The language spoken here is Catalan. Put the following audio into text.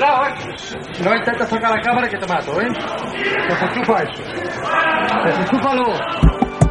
Cuidado, no intentes sacar la cámara que te mato, Desenchúfalo.